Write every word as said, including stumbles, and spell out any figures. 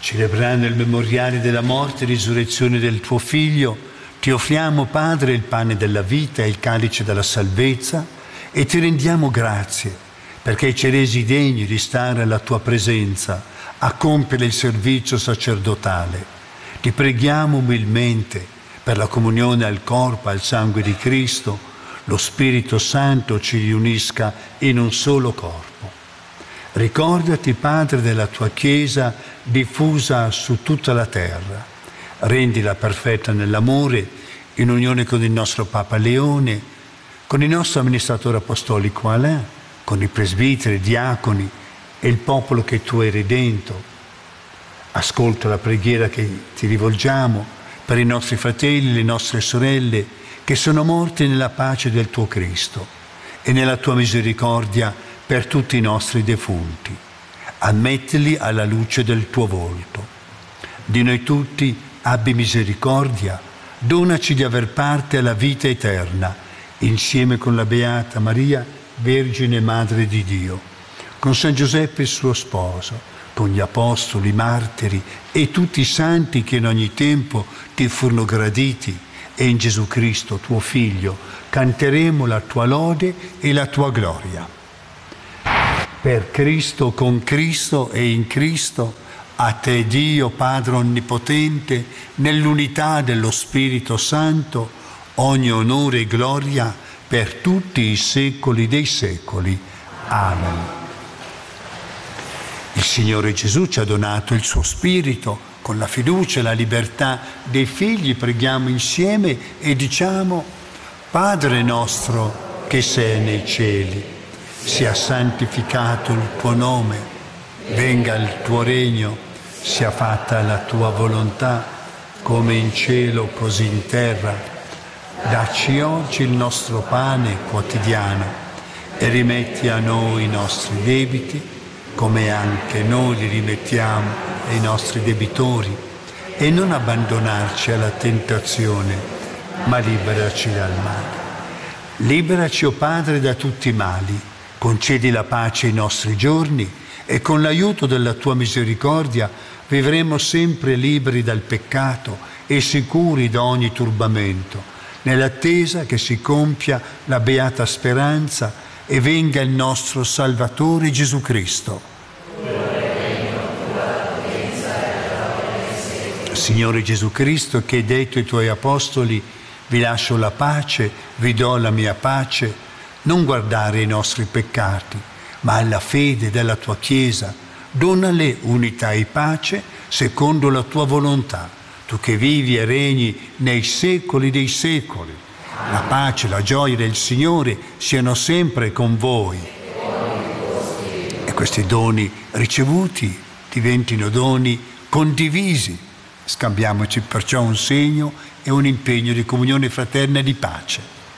Celebrando il memoriale della morte e risurrezione del tuo Figlio, ti offriamo, Padre, il pane della vita e il calice della salvezza e ti rendiamo grazie perché ci hai resi degni di stare alla tua presenza a compiere il servizio sacerdotale. Ti preghiamo umilmente per la comunione al corpo e al sangue di Cristo, lo Spirito Santo ci riunisca in un solo corpo. Ricordati, Padre, della tua Chiesa diffusa su tutta la terra. Rendila perfetta nell'amore, in unione con il nostro Papa Leone, con il nostro amministratore apostolico Alain, con i presbiteri, i diaconi e il popolo che tu hai redento. Ascolta la preghiera che ti rivolgiamo per i nostri fratelli e le nostre sorelle che sono morti nella pace del tuo Cristo e nella tua misericordia per tutti i nostri defunti. Ammettili alla luce del tuo volto. Di noi tutti abbi misericordia, donaci di aver parte alla vita eterna, insieme con la Beata Maria, Vergine Madre di Dio, con San Giuseppe suo sposo, con gli apostoli, i martiri e tutti i santi che in ogni tempo ti furono graditi, e in Gesù Cristo, tuo Figlio, canteremo la tua lode e la tua gloria. Per Cristo, con Cristo e in Cristo, a te Dio, Padre Onnipotente, nell'unità dello Spirito Santo, ogni onore e gloria per tutti i secoli dei secoli. Amen. Il Signore Gesù ci ha donato il suo Spirito. Con la fiducia e la libertà dei figli preghiamo insieme e diciamo: Padre nostro che sei nei cieli, sia santificato il tuo nome, venga il tuo regno, sia fatta la tua volontà, come in cielo così in terra. Dacci oggi il nostro pane quotidiano e rimetti a noi i nostri debiti, come anche noi li rimettiamo ai nostri debitori, e non abbandonarci alla tentazione, ma liberaci dal male. Liberaci, o Padre, da tutti i mali, concedi la pace ai nostri giorni e con l'aiuto della tua misericordia vivremo sempre liberi dal peccato e sicuri da ogni turbamento, nell'attesa che si compia la beata speranza e venga il nostro Salvatore Gesù Cristo. Signore Gesù Cristo, che hai detto ai tuoi apostoli: vi lascio la pace, vi do la mia pace, non guardare i nostri peccati, ma alla fede della tua Chiesa, donale unità e pace secondo la tua volontà, tu che vivi e regni nei secoli dei secoli. La pace e la gioia del Signore siano sempre con voi. E questi doni ricevuti diventino doni condivisi. Scambiamoci perciò un segno e un impegno di comunione fraterna e di pace.